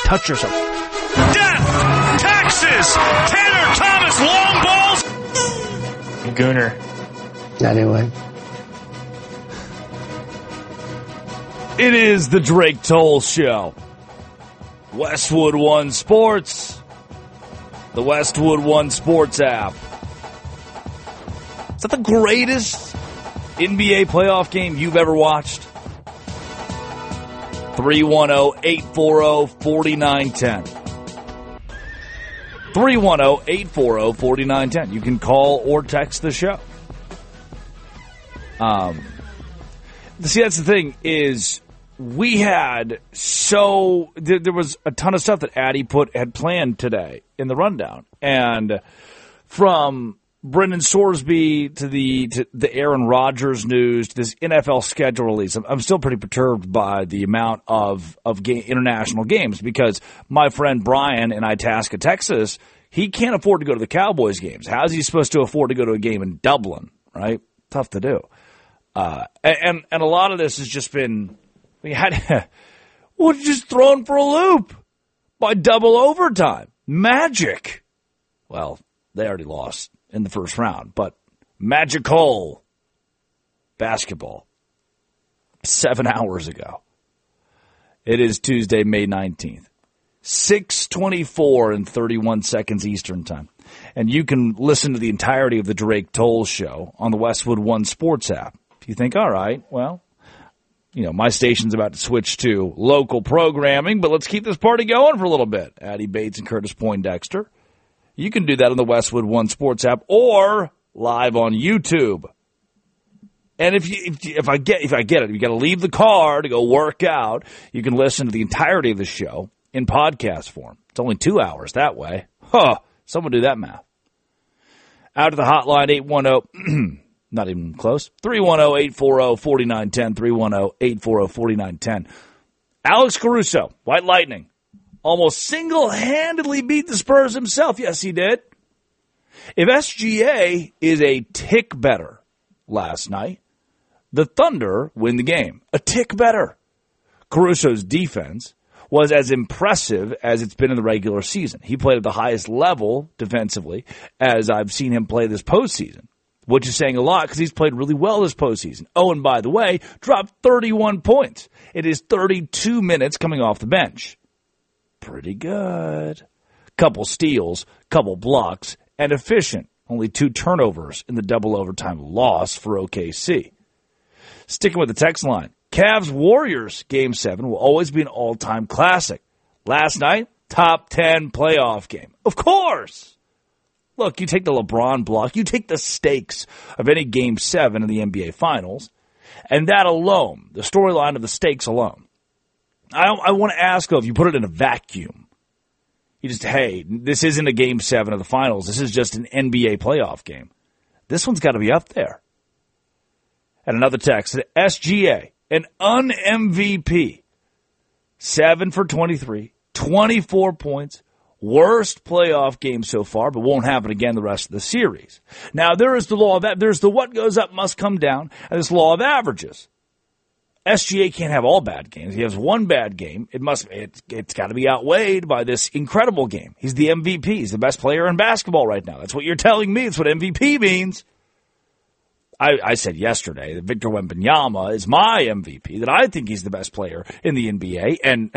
touch yourself. Death! Taxes! Tanner Thomas long balls! Gooner. Anyway. It is the Drake Toll Show. Westwood One Sports. The Westwood One Sports app. Is that the greatest NBA playoff game you've ever watched? 310-840-4910. 310-840-4910. You can call or text the show. See, that's the thing is we had there was a ton of stuff that Addy had planned today in the rundown. And from Brendan Sorsby to the Aaron Rodgers news to this NFL schedule release, I'm still pretty perturbed by the amount of international games because my friend Brian in Itasca, Texas, he can't afford to go to the Cowboys games. How is he supposed to afford to go to a game in Dublin, right? Tough to do. And a lot of this has just been we're just thrown for a loop by double overtime. Magic. Well, they already lost in the first round, but magical basketball 7 hours ago. It is Tuesday, May 19th, 6:24 and 31 seconds Eastern time. And you can listen to the entirety of the Drake Toll Show on the Westwood One Sports app. If you think, all right, well, my station's about to switch to local programming, but let's keep this party going for a little bit. Addy Bates and Curtis Poindexter. You can do that on the Westwood One Sports app or live on YouTube. And if I get it, you got to leave the car to go work out. You can listen to the entirety of the show in podcast form. It's only 2 hours that way. Someone do that math. Out of the hotline 810, not even close. 310-840-4910. 310-840-4910. Alex Caruso, White Lightning. Almost single-handedly beat the Spurs himself. Yes, he did. If SGA is a tick better last night, the Thunder win the game. A tick better. Caruso's defense was as impressive as it's been in the regular season. He played at the highest level defensively as I've seen him play this postseason, which is saying a lot because he's played really well this postseason. Oh, and by the way, dropped 31 points. It is 32 minutes coming off the bench. Pretty good. Couple steals, couple blocks, and efficient. Only 2 turnovers in the double overtime loss for OKC. Sticking with the text line, Cavs-Warriors Game 7 will always be an all-time classic. Last night, top 10 playoff game. Of course! Look, you take the LeBron block, you take the stakes of any Game 7 in the NBA Finals, and that alone, the storyline of the stakes alone. I want to ask, though, if you put it in a vacuum, you just, hey, this isn't a Game 7 of the Finals. This is just an NBA playoff game. This one's got to be up there. And another text, SGA, an un-MVP, 7 for 23, 24 points, worst playoff game so far, but won't happen again the rest of the series. Now, there is the law of that. There's the what goes up must come down, and this law of averages. SGA can't have all bad games. He has one bad game. It's got to be outweighed by this incredible game. He's the MVP. He's the best player in basketball right now. That's what you're telling me. It's what MVP means. I said yesterday that Victor Wembanyama is my MVP, that I think he's the best player in the NBA, and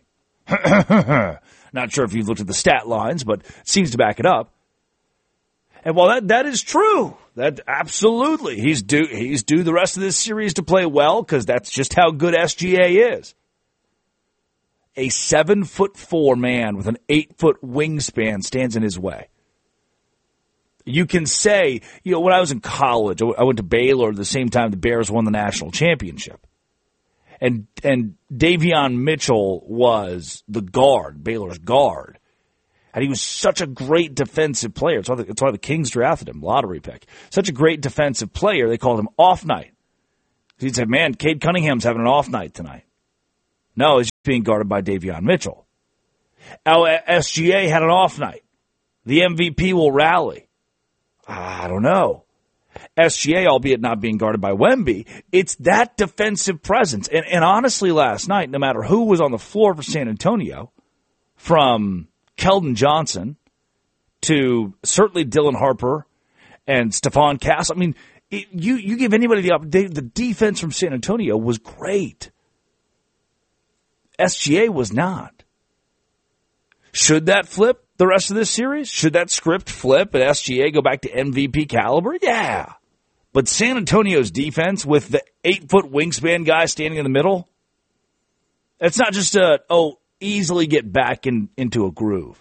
not sure if you've looked at the stat lines, but it seems to back it up. And while that is true, that absolutely he's due the rest of this series to play well because that's just how good SGA is. A 7'4" man with an 8-foot wingspan stands in his way. You can say, when I was in college, I went to Baylor at the same time the Bears won the national championship. And Davion Mitchell was the guard, Baylor's guard. And he was such a great defensive player. That's why the Kings drafted him, lottery pick. Such a great defensive player, they called him Off Night. He said, man, Cade Cunningham's having an off night tonight. No, he's being guarded by Davion Mitchell. SGA had an off night. The MVP will rally. I don't know. SGA, albeit not being guarded by Wemby, it's that defensive presence. And honestly, last night, no matter who was on the floor for San Antonio, from Keldon Johnson to certainly Dylan Harper and Stephon Castle. I mean, you give anybody the defense from San Antonio was great. SGA was not. Should that flip the rest of this series? Should that script flip and SGA go back to MVP caliber? Yeah. But San Antonio's defense with the 8-foot wingspan guy standing in the middle, it's not just easily get back into a groove.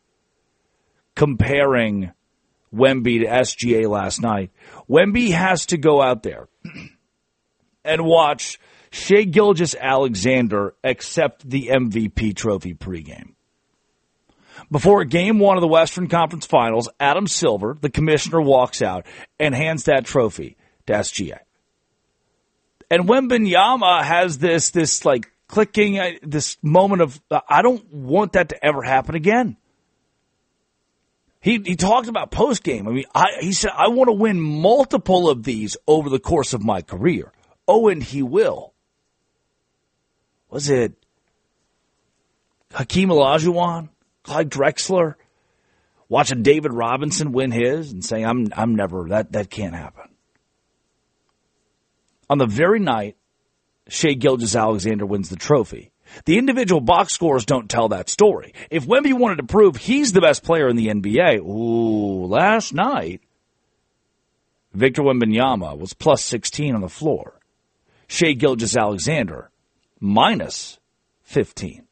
Comparing Wemby to SGA last night, Wemby has to go out there and watch Shai Gilgeous-Alexander accept the MVP trophy pregame. Before Game 1 of the Western Conference Finals, Adam Silver, the commissioner, walks out and hands that trophy to SGA. And Wembanyama has this like clicking, this moment of, I don't want that to ever happen again. He talked about post-game. I mean, he said, I want to win multiple of these over the course of my career. Oh, and he will. Was it Hakeem Olajuwon? Clyde Drexler? Watching David Robinson win his and saying, I'm never, that can't happen. On the very night Shai Gilgeous-Alexander wins the trophy, the individual box scores don't tell that story. If Wemby wanted to prove he's the best player in the NBA, last night, Victor Wembanyama was plus 16 on the floor. Shai Gilgeous-Alexander, minus 15.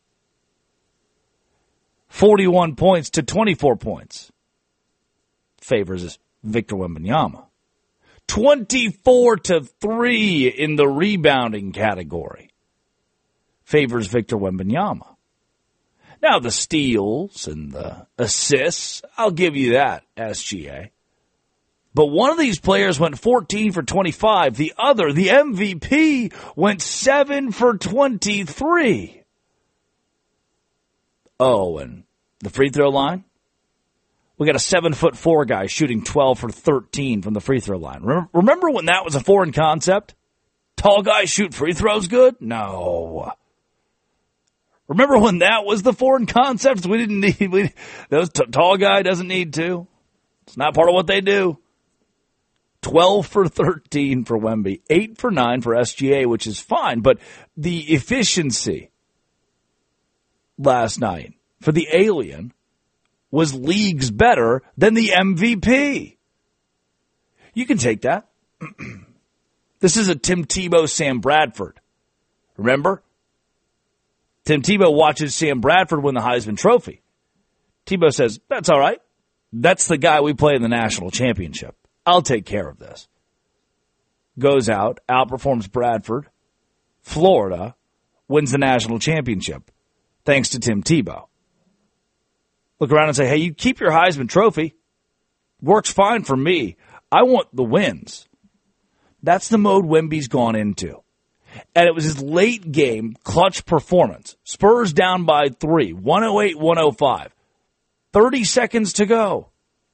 41 points to 24 points. Favors Victor Wembanyama. 24 to 3 in the rebounding category. Favors Victor Wembanyama. Now the steals and the assists, I'll give you that, SGA. But one of these players went 14 for 25. The other, the MVP, went 7 for 23. Oh, and the free throw line? We got a 7'4" guy shooting 12 for 13 from the free throw line. Remember when that was a foreign concept? Tall guys shoot free throws good? No. Remember when that was the foreign concept? We didn't need, those tall guy doesn't need to. It's not part of what they do. 12 for 13 for Wemby, 8 for 9 for SGA, which is fine, but the efficiency last night for the alien was leagues better than the MVP. You can take that. This is a Tim Tebow, Sam Bradford. Remember? Tim Tebow watches Sam Bradford win the Heisman Trophy. Tebow says, that's all right. That's the guy we play in the national championship. I'll take care of this. Goes out, outperforms Bradford. Florida wins the national championship thanks to Tim Tebow. Look around and say, hey, you keep your Heisman Trophy. Works fine for me. I want the wins. That's the mode Wemby's gone into. And it was his late game clutch performance. Spurs down by 3, 108-105. 30 seconds to go.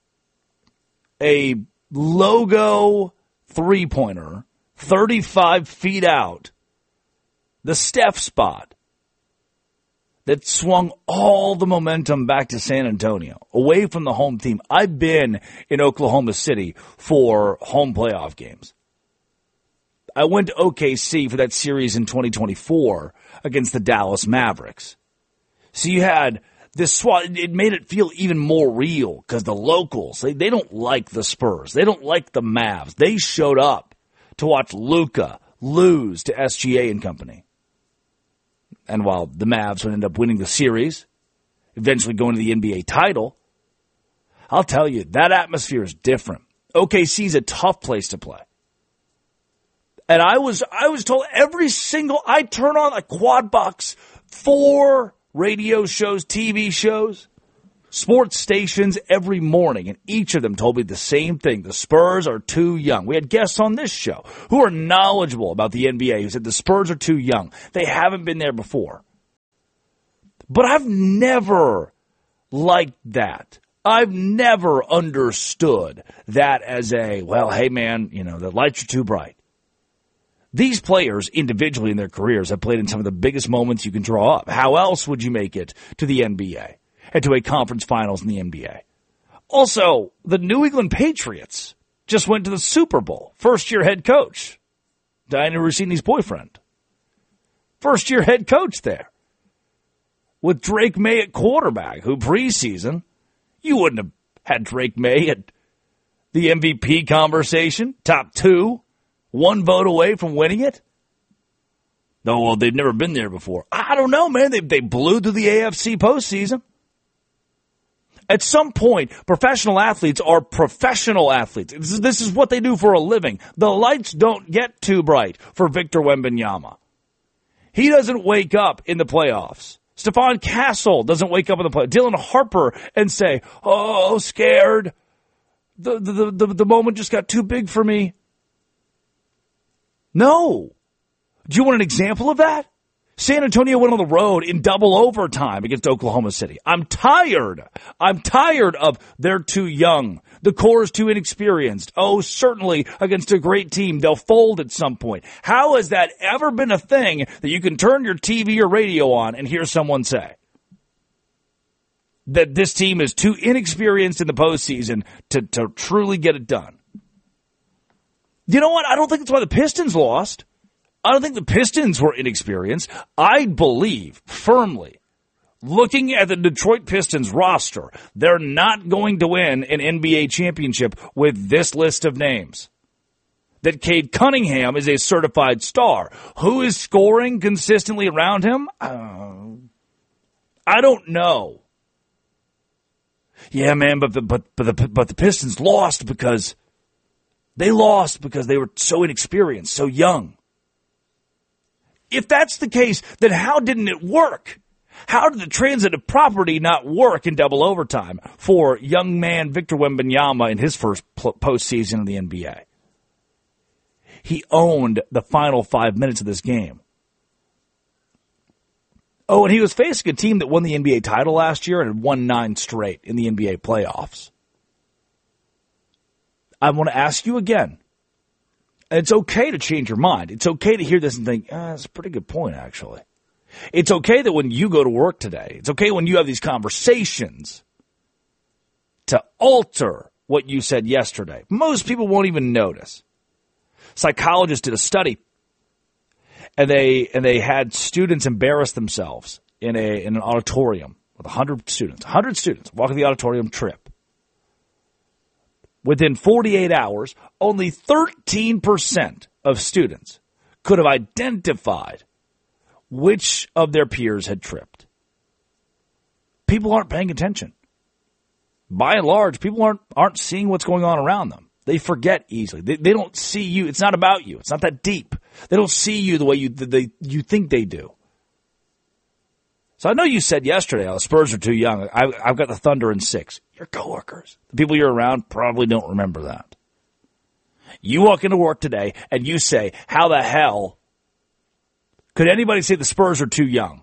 A logo three-pointer, 35 feet out. The Steph spot that swung all the momentum back to San Antonio, away from the home team. I've been in Oklahoma City for home playoff games. I went to OKC for that series in 2024 against the Dallas Mavericks. So you had this swat. It made it feel even more real because the locals, they don't like the Spurs. They don't like the Mavs. They showed up to watch Luka lose to SGA and company. And while the Mavs would end up winning the series, eventually going to the NBA title, I'll tell you, that atmosphere is different. OKC's a tough place to play. And I was told I turn on a quad box, 4 radio shows, TV shows, sports stations every morning, and each of them told me the same thing. The Spurs are too young. We had guests on this show who are knowledgeable about the NBA who said the Spurs are too young. They haven't been there before. But I've never liked that. I've never understood that as a, well, hey man, the lights are too bright. These players individually in their careers have played in some of the biggest moments you can draw up. How else would you make it to the NBA and to a conference finals in the NBA? Also, the New England Patriots just went to the Super Bowl. First-year head coach, Diana Rossini's boyfriend. First-year head coach there. With Drake May at quarterback, who preseason, you wouldn't have had Drake May at the MVP conversation, top 2, 1 vote away from winning it. No, well, they've never been there before. I don't know, man. They blew through the AFC postseason. At some point, professional athletes are professional athletes. This is what they do for a living. The lights don't get too bright for Victor Wembanyama. He doesn't wake up in the playoffs. Stephon Castle doesn't wake up in the playoffs. Dylan Harper and say, oh, scared. The moment just got too big for me. No. Do you want an example of that? San Antonio went on the road in double overtime against Oklahoma City. I'm tired of they're too young. The core is too inexperienced. Oh, certainly against a great team, they'll fold at some point. How has that ever been a thing that you can turn your TV or radio on and hear someone say? That this team is too inexperienced in the postseason to truly get it done. You know what? I don't think that's why the Pistons lost. I don't think the Pistons were inexperienced. I believe firmly, looking at the Detroit Pistons roster, they're not going to win an NBA championship with this list of names. That Cade Cunningham is a certified star. Who is scoring consistently around him? I don't know. Yeah, man, but the Pistons lost because they were so inexperienced, so young. If that's the case, then how didn't it work? How did the transitive property not work in double overtime for young man Victor Wembanyama in his first postseason in the NBA? He owned the final 5 minutes of this game. Oh, and he was facing a team that won the NBA title last year and had won 9 straight in the NBA playoffs. I want to ask you again. It's okay to change your mind. It's okay to hear this and think, that's a pretty good point, actually. It's okay that when you go to work today, it's okay when you have these conversations to alter what you said yesterday. Most people won't even notice. Psychologists did a study, and they had students embarrass themselves in an auditorium with 100 students. 100 students walking the auditorium trip. Within 48 hours, only 13% of students could have identified which of their peers had tripped. People aren't paying attention. By and large, people aren't seeing what's going on around them. They forget easily. They don't see you. It's not about you. It's not that deep. They don't see you the way you think they do. So I know you said yesterday, the Spurs are too young. I've got the Thunder in 6. Your coworkers, the people you're around, probably don't remember that. You walk into work today and you say, how the hell could anybody say the Spurs are too young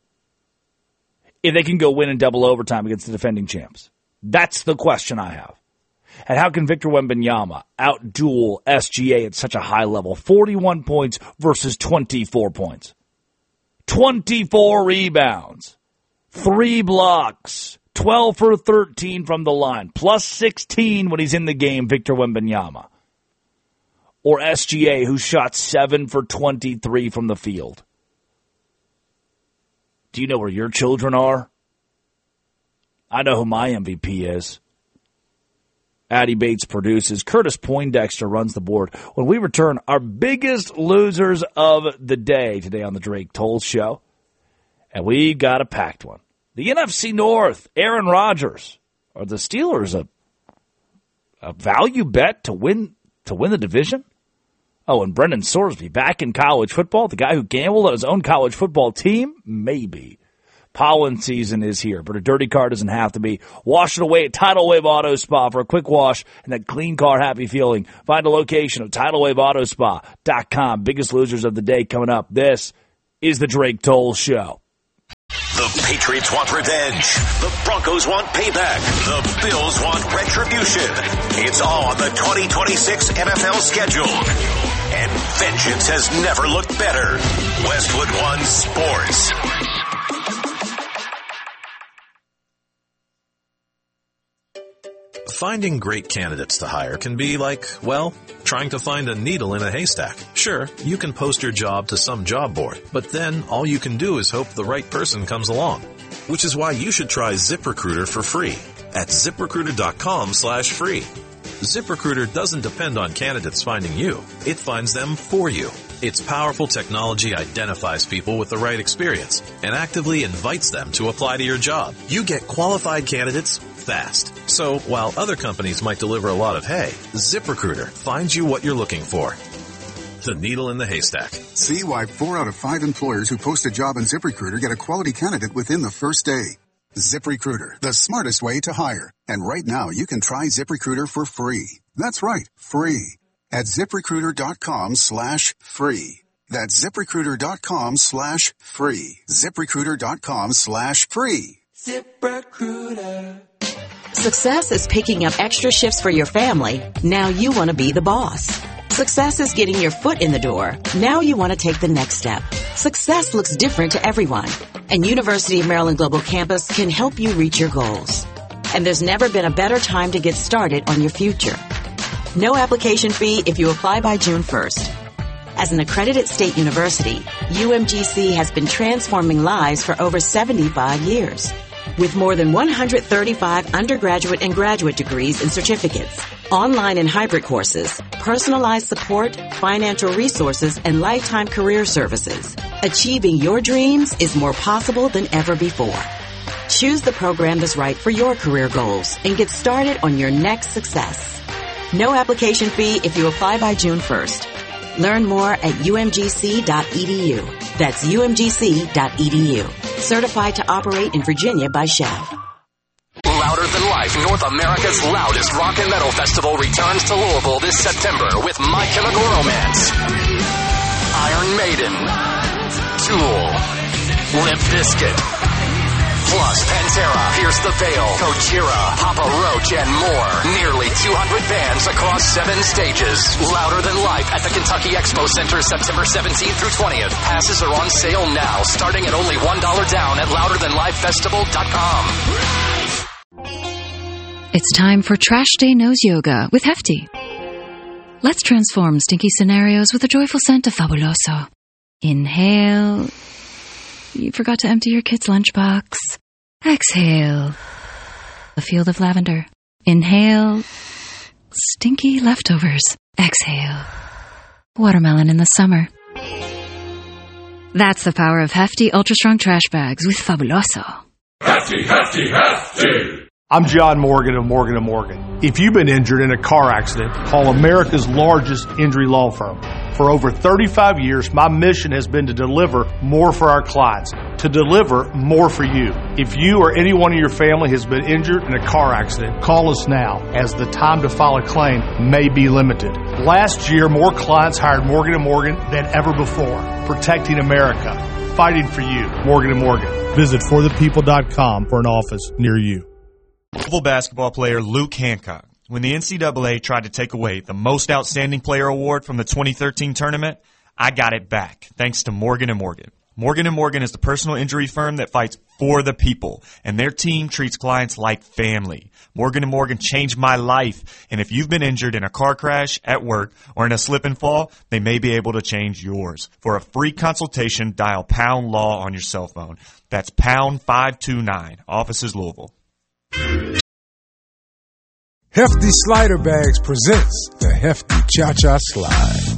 if they can go win in double overtime against the defending champs? That's the question I have. And how can Victor Wembanyama outduel SGA at such a high level? 41 points versus 24 points. 24 rebounds, 3 blocks, 12 for 13 from the line, plus 16 when he's in the game, Victor Wembanyama. Or SGA, who shot 7 for 23 from the field. Do you know where your children are? I know who my MVP is. Addie Bates produces. Curtis Poindexter runs the board. When we return, our biggest losers of the day today on the Drake Toll Show. And we got a packed one. The NFC North, Aaron Rodgers. Are the Steelers a value bet to win the division? Oh, and Brendan Sorsby back in college football. The guy who gambled on his own college football team? Maybe. Pollen season is here, but a dirty car doesn't have to be. Wash it away at Tidal Wave Auto Spa for a quick wash and that clean car happy feeling. Find a location at TidalWaveAutoSpa.com. Biggest losers of the day coming up. This is the Drake Toll Show. The Patriots want revenge. The Broncos want payback. The Bills want retribution. It's all on the 2026 NFL schedule. and vengeance has never looked better. Westwood One Sports. Finding great candidates to hire can be like, well, trying to find a needle in a haystack. Sure, you can post your job to some job board, but then all you can do is hope the right person comes along. Which is why you should try ZipRecruiter for free at ZipRecruiter.com/free. ZipRecruiter doesn't depend on candidates finding you. It finds them for you. Its powerful technology identifies people with the right experience and actively invites them to apply to your job. You get qualified candidates fast. So while other companies might deliver a lot of hay, ZipRecruiter finds you what you're looking for. The needle in the haystack. See why 4 out of 5 employers who post a job on ZipRecruiter get a quality candidate within the first day. ZipRecruiter, the smartest way to hire. And right now, you can try ZipRecruiter for free. That's right, free. At ZipRecruiter.com/free. That's ZipRecruiter.com/free. ZipRecruiter.com/free. ZipRecruiter. Success is picking up extra shifts for your family. Now you want to be the boss. Success is getting your foot in the door. Now you want to take the next step. Success looks different to everyone, and University of Maryland Global Campus can help you reach your goals. And there's never been a better time to get started on your future. No application fee if you apply by June 1st. As an accredited state university, UMGC has been transforming lives for over 75 years. With more than 135 undergraduate and graduate degrees and certificates, online and hybrid courses, personalized support, financial resources, and lifetime career services, achieving your dreams is more possible than ever before. Choose the program that's right for your career goals and get started on your next success. No application fee if you apply by June 1st. Learn more at umgc.edu. That's umgc.edu. Certified to operate in Virginia by Chev. Louder Than Life, North America's loudest rock and metal festival returns to Louisville this September with My Chemical Romance, Iron Maiden, Tool, Limp Bizkit, plus Pantera, Pierce the Veil, Gojira, Papa Roach, and more. Nearly 200 bands across 7 stages. Louder Than Life at the Kentucky Expo Center, September 17th through 20th. Passes are on sale now, starting at only $1 down at louderthanlifefestival.com. It's time for Trash Day Nose Yoga with Hefty. Let's transform stinky scenarios with a joyful scent of Fabuloso. Inhale. You forgot to empty your kid's lunchbox. Exhale. A field of lavender. Inhale. Stinky leftovers. Exhale. Watermelon in the summer. That's the power of Hefty Ultra Strong Trash Bags with Fabuloso. Hefty, Hefty, Hefty! I'm John Morgan of Morgan & Morgan. If you've been injured in a car accident, call America's largest injury law firm. For over 35 years, my mission has been to deliver more for our clients, to deliver more for you. If you or anyone in your family has been injured in a car accident, call us now, as the time to file a claim may be limited. Last year, more clients hired Morgan & Morgan than ever before, protecting America, fighting for you. Morgan & Morgan. Visit forthepeople.com for an office near you. Louisville basketball player Luke Hancock. When the NCAA tried to take away the Most Outstanding Player award from the 2013 tournament, I got it back, thanks to Morgan & Morgan. Morgan & Morgan is the personal injury firm that fights for the people, and their team treats clients like family. Morgan & Morgan changed my life, and if you've been injured in a car crash, at work, or in a slip and fall, they may be able to change yours. For a free consultation, dial #LAW on your cell phone. That's #529. Offices Louisville. Hefty Slider Bags presents the Hefty Cha-Cha Slide.